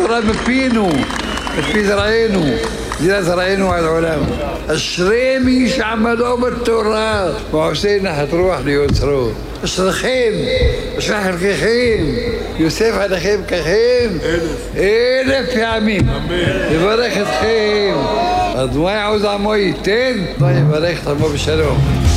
התורה מפינו, מפי זרענו, זה זרענו על העולם. אשרי מי שעמלו בתורה ועושה נחת רוח ליוצרו. אשריכם, אשרי חלקכם, יוסף עליכם ככם 1000 פעמים. יברך אתכם, אז מה יעוז עמו ייתן? ויברך את עמו בשלום.